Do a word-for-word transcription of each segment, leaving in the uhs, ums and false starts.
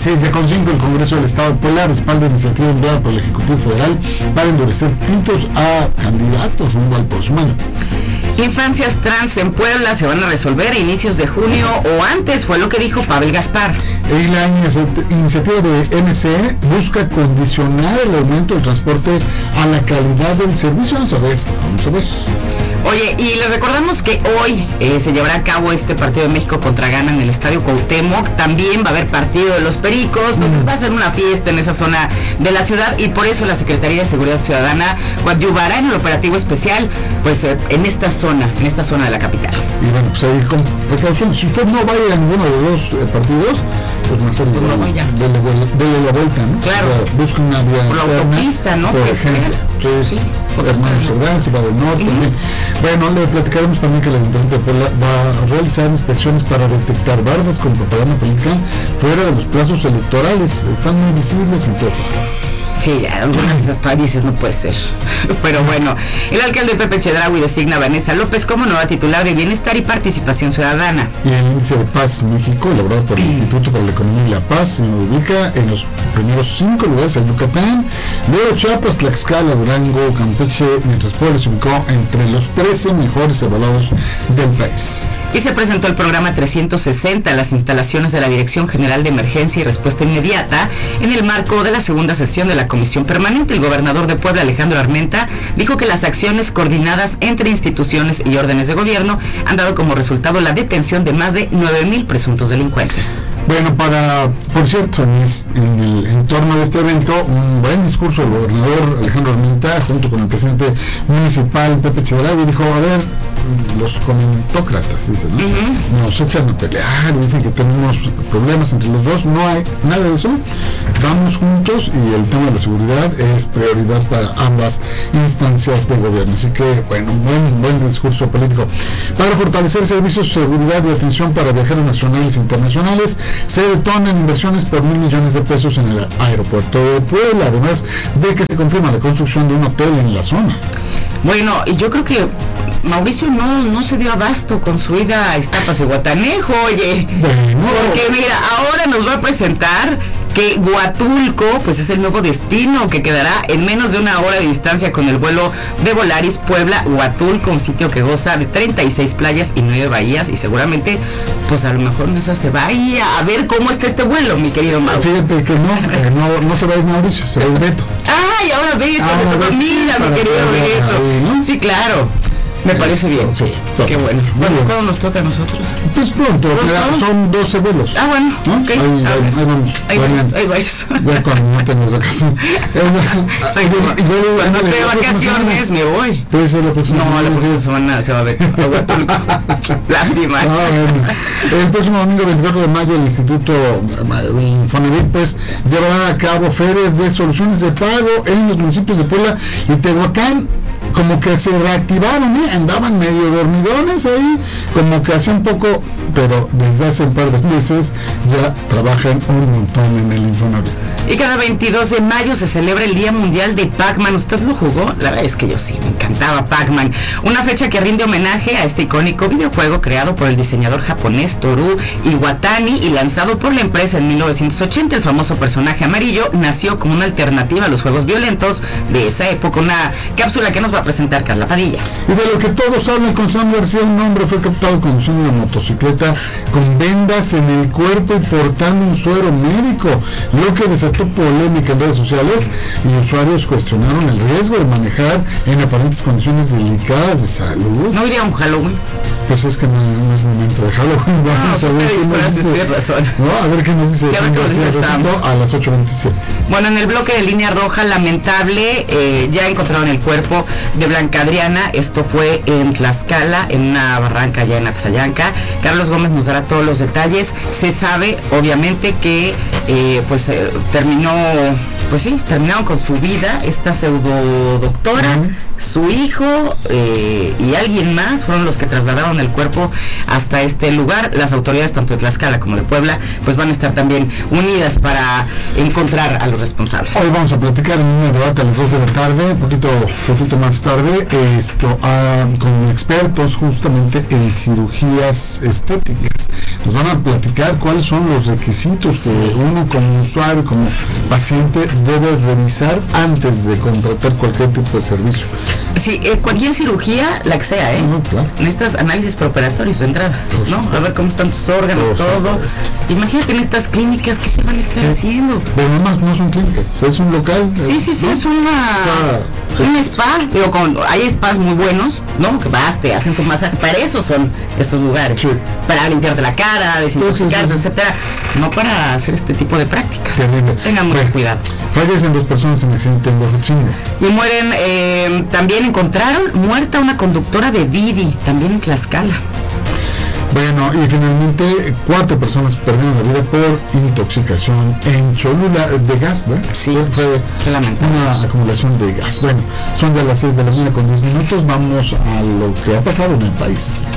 dieciséis ya con cinco, el Congreso del Estado de Puebla respalda iniciativa enviada por el Ejecutivo Federal para endurecer filtros a candidatos rumbo al próximo año. Infancias trans en Puebla se van a resolver a inicios de junio o antes, fue lo que dijo Pavel Gaspar. Y la iniciativa de M C E busca condicionar el aumento del transporte a la calidad del servicio. Vamos a ver, vamos a ver. Oye, y les recordamos que hoy eh, se llevará a cabo este partido de México contra Ghana en el Estadio Cuauhtémoc. También va a haber partido de los Pericos, entonces mm. va a ser una fiesta en esa zona de la ciudad y por eso la Secretaría de Seguridad Ciudadana coadyuvará en el operativo especial, pues eh, en esta zona, en esta zona de la capital. Y bueno, pues ahí con precaución, si usted no va a ir a ninguno de los dos eh, partidos, pues mejor pues no vaya. Dele, dele la vuelta, ¿no? Claro. O sea, busca una vía por la autopista, ¿no? Por que ejemplo, sí, sí. Hermanos Cerdán, Ciudad del Norte. Uh-huh. Bueno, le platicaremos también que el Ayuntamiento de Puebla va a realizar inspecciones para detectar bardas con propaganda política fuera de los plazos electorales. Están muy visibles en todo. Sí, algunas hasta dices no puede ser. Pero bueno, el alcalde Pepe Chedraui designa a Vanessa López como nueva titular de Bienestar y Participación Ciudadana. Y el índice de paz en México, elaborado por el Instituto para la Economía y la Paz, se ubica en los primeros cinco lugares en Yucatán, luego Chiapas, Tlaxcala, Durango, Campeche, mientras Puebla se ubicó entre los trece mejores evaluados del país. Y se presentó el programa trescientos sesenta, las instalaciones de la Dirección General de Emergencia y Respuesta Inmediata, en el marco de la segunda sesión de la Comisión Permanente. El gobernador de Puebla, Alejandro Armenta, dijo que las acciones coordinadas entre instituciones y órdenes de gobierno han dado como resultado la detención de más de nueve mil presuntos delincuentes. Bueno, para, por cierto, en, es, en el entorno de este evento, un buen discurso del gobernador Alejandro Armenta, junto con el presidente municipal Pepe Chedraui, dijo, a ver, los comentócratas, dicen, ¿no? Uh-huh. Nos echan a pelear, dicen que tenemos problemas entre los dos, no hay nada de eso, vamos juntos y el tema de la seguridad es prioridad para ambas instancias de gobierno, así que, bueno, un buen, buen discurso político. Para fortalecer servicios de seguridad y atención para viajeros nacionales e internacionales, se detonan inversiones por mil millones de pesos en el aeropuerto de Puebla, además de que se confirma la construcción de un hotel en la zona. Bueno, y yo creo que Mauricio no, no se dio abasto con su ida a Iztapas y Guatanejo, oye, bueno, porque mira, ahora nos va a presentar que Huatulco, pues es el nuevo destino que quedará en menos de una hora de distancia con el vuelo de Volaris Puebla Huatulco, un sitio que goza de treinta y seis playas y nueve bahías y seguramente, pues a lo mejor en esa se va a ir a ver cómo está este vuelo, mi querido Mau. Fíjate que no, eh, no, no se va a ir Mauricio, se va a ir Beto. Ay, ahora Beto, ah, Beto, mira, mi querido Beto. Ahí, ¿no? Sí, claro. Me parece bien. Sí, todo. Qué bueno. Bueno, ¿cuándo nos toca a nosotros? Pues pronto, ¿pronto? Son doce vuelos. Ah, bueno, ¿no? Ok. Ahí, ahí, ahí vamos. Ahí vamos, ahí vais. Ya cuando no tengas vacaciones. Cuando esté de vacaciones me voy. Puede ser la próxima semana. No, la próxima semana se va a ver. Lástima. Ah, bueno. El próximo domingo veinticuatro de mayo el Instituto Infonavit pues llevará a cabo ferias de soluciones de pago en los municipios de Puebla y Tehuacán. Como que se reactivaron, ¿eh? Andaban medio dormidones ahí, como que hace un poco, pero desde hace un par de meses ya trabajan un montón en el Infonavit. Y cada veintidós de mayo se celebra el Día Mundial de Pac-Man. ¿Usted lo jugó? La verdad es que yo sí, me encantaba Pac-Man. Una fecha que rinde homenaje a este icónico videojuego creado por el diseñador japonés Toru Iwatani y lanzado por la empresa en mil novecientos ochenta. El famoso personaje amarillo nació como una alternativa a los juegos violentos de esa época. Una cápsula que nos va a presentar Carla Padilla. Y de lo que todos hablan con Sam García, un hombre fue captado conduciendo una motocicleta con vendas en el cuerpo y portando un suero médico, lo que desató polémica en redes sociales y usuarios cuestionaron el riesgo de manejar en aparentes condiciones delicadas de salud. ¿No iría a un Halloween? Pues es que no, no es momento de Halloween. Vamos no, a ver qué nos dice. Razón. No, a ver qué nos dice. Sí, a, ver qué nos dice Sam. A las ocho veintisiete. Bueno, en el bloque de Línea Roja, lamentable, eh, ya encontraron el cuerpo de Blanca Adriana. Esto fue en Tlaxcala, en una barranca allá en Atzayanca. Carlos Gómez nos dará todos los detalles. Se sabe, obviamente, que eh, pues eh, terminó, pues sí, terminaron con su vida esta pseudo doctora, uh-huh. su hijo eh, y alguien más fueron los que trasladaron el cuerpo hasta este lugar. Las autoridades tanto de Tlaxcala como de Puebla pues van a estar también unidas para encontrar a los responsables. Hoy vamos a platicar en un debate a las dos de la tarde, un poquito, poquito más tarde, esto ah, con expertos justamente en cirugías estéticas. Nos van a platicar cuáles son los requisitos sí. que un uno como usuario, como paciente, debe revisar antes de contratar cualquier tipo de servicio. Sí, eh, cualquier cirugía, la que sea, ¿eh? No, claro. Necesitas análisis preoperatorios de entrada, Por ¿no? supuesto. A ver cómo están tus órganos, Por todo. supuesto. Imagínate en estas clínicas, ¿qué te van a estar Sí. haciendo? Pero además no son clínicas, es un local. Sí, eh, sí, sí, ¿no? es una, O sea, un spa. Digo, con, hay spas muy buenos, ¿no? Que vas, te hacen tu masaje. Para eso son estos lugares. Sí. Para limpiarte la cara, desintoxicarte, Sí, sí, sí. etcétera. No para hacer este tipo de prácticas. Terrible. Tengan mucho Bueno, cuidado. Fallecen dos personas en accidente en Huejotzingo. Y mueren, eh, también encontraron muerta una conductora de Didi, también en Tlaxcala. Bueno, y finalmente cuatro personas perdieron la vida por intoxicación en Cholula de gas, ¿verdad? Sí, Fue qué lamentable. una acumulación de gas. Bueno, son de las seis de la mañana con diez minutos. Vamos a lo que ha pasado en el país.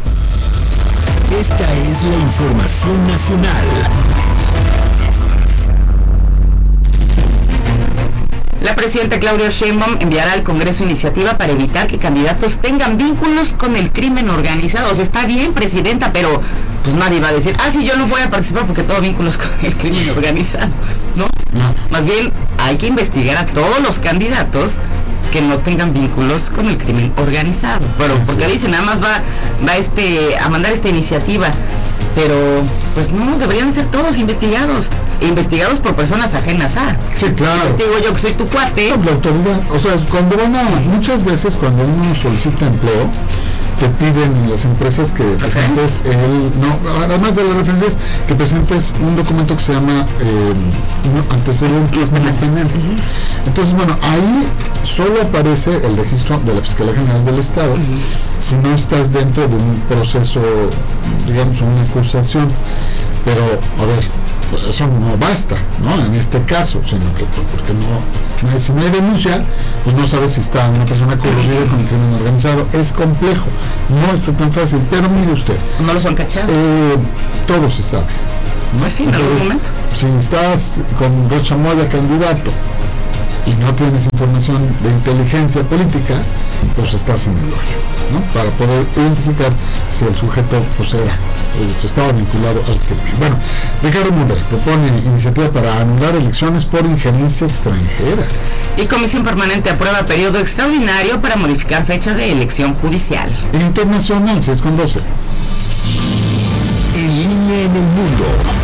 Esta es la información nacional. La presidenta Claudia Sheinbaum enviará al Congreso iniciativa para evitar que candidatos tengan vínculos con el crimen organizado. O sea, está bien, presidenta, pero pues nadie va a decir, ah, sí, yo no voy a participar porque tengo vínculos con el crimen organizado, ¿no? No. Más bien, hay que investigar a todos los candidatos que no tengan vínculos con el crimen organizado. Bueno, Sí, porque sí. dicen, nada más va, va este, a mandar esta iniciativa. Pero, pues no, deberían ser todos investigados. E investigados por personas ajenas a. Sí, claro. Te digo yo que soy tu cuate. La autoridad, o sea, cuando van a, muchas veces cuando uno solicita empleo, te piden las empresas que presentes el, no, además de las referencias, que presentes un documento que se llama eh, no, antecedentes no penales. Entonces, bueno, ahí solo aparece el registro de la Fiscalía General del Estado, uh-huh. si no estás dentro de un proceso, digamos, una acusación. Pero, a ver, pues eso no basta, ¿no? En este caso, sino que porque no, no hay, si no hay denuncia, pues no sabes si está una persona coludida con el crimen organizado. Es complejo, no está tan fácil, pero mire usted. No los han cachado. Eh, todo se sabe. Pues sí, en algún momento. Si estás con Rocha Moya candidato y no tienes información de inteligencia política, pues estás en el hoyo, ¿no? Para poder identificar si el sujeto pues era, eh, estaba vinculado al crimen. Bueno, Ricardo Monreal propone iniciativa para anular elecciones por injerencia extranjera. Y Comisión Permanente aprueba periodo extraordinario para modificar fecha de elección judicial. Internacional, seis con doce. En línea en el mundo.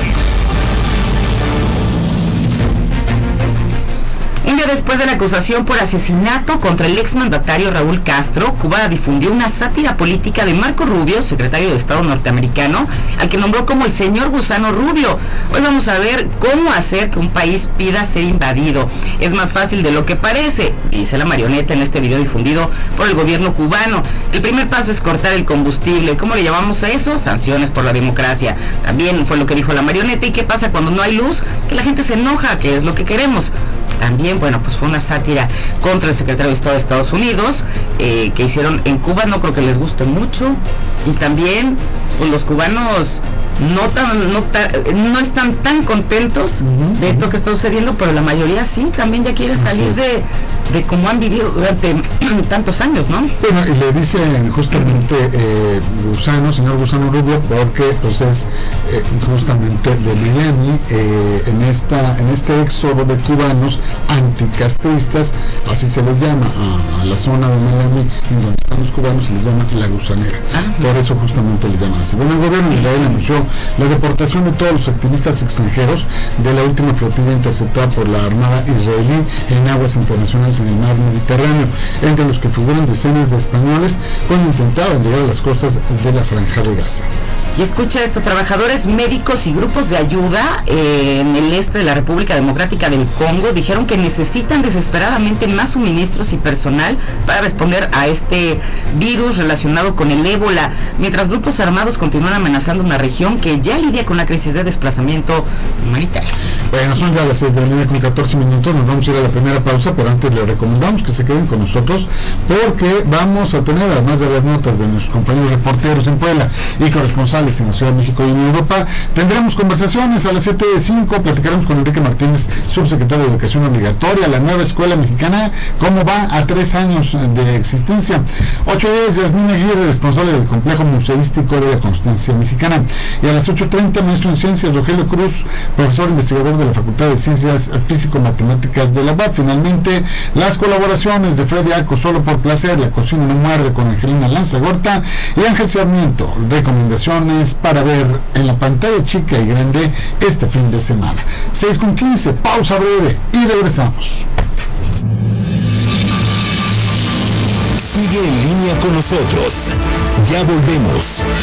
Un día después de la acusación por asesinato contra el exmandatario Raúl Castro, Cuba difundió una sátira política de Marco Rubio, secretario de Estado norteamericano, al que nombró como el señor Gusano Rubio. Hoy vamos a ver cómo hacer que un país pida ser invadido. Es más fácil de lo que parece, dice la marioneta en este video difundido por el gobierno cubano. El primer paso es cortar el combustible. ¿Cómo le llamamos a eso? Sanciones por la democracia. También fue lo que dijo la marioneta. ¿Y qué pasa cuando no hay luz? Que la gente se enoja, que es lo que queremos. También, bueno, pues fue una sátira contra el secretario de Estado de Estados Unidos, eh, que hicieron en Cuba, no creo que les guste mucho. Y también, pues los cubanos no tan, no, ta, no están tan contentos uh-huh. de esto que está sucediendo, pero la mayoría sí, también ya quiere salir sí. de, de cómo han vivido durante tantos años, ¿no? Bueno, y le dicen justamente eh, Gusano, señor Gusano Rubio, porque pues es eh, justamente de Miami, eh, en esta en este éxodo de cubanos anticastristas, así se les llama a, a la zona de Miami en donde están los cubanos, se les llama la gusanera. Ah. Por eso justamente le llaman así. Bueno, el gobierno de Israel anunció la deportación de todos los activistas extranjeros de la última flotilla interceptada por la Armada israelí en aguas internacionales en el mar Mediterráneo, entre los que figuran decenas de españoles cuando intentaban llegar a las costas de la Franja de Gaza. Y escucha esto, trabajadores médicos y grupos de ayuda eh, en el este de la República Democrática del Congo dijeron que necesitan desesperadamente más suministros y personal para responder a este virus relacionado con el ébola, mientras grupos armados continúan amenazando una región que ya lidia con una crisis de desplazamiento humanitario. Bueno, son ya las seis de la mañana con catorce minutos, nos vamos a ir a la primera pausa, pero antes les recomendamos que se queden con nosotros porque vamos a tener, además de las notas de nuestros compañeros reporteros en Puebla y corresponsales en la Ciudad de México y en Europa, tendremos conversaciones a las siete de cinco, platicaremos con Enrique Martínez, subsecretario de Educación Obligatoria, la nueva escuela mexicana, cómo va a tres años de existencia. ocho diez, Yasmín Aguirre, responsable del complejo museístico de la Constancia Mexicana. Y a las ocho treinta, maestro en ciencias, Rogelio Cruz, profesor investigador de la Facultad de Ciencias Físico-Matemáticas de la U A P. Finalmente, las colaboraciones de Freddy Aco, Solo por Placer, La Cocina No Muerde, con Angelina Lanzagorta y Ángel Sarmiento. Recomendaciones para ver en la pantalla chica y grande este fin de semana. seis con quince, pausa breve y regresamos. Sigue en línea con nosotros. Ya volvemos.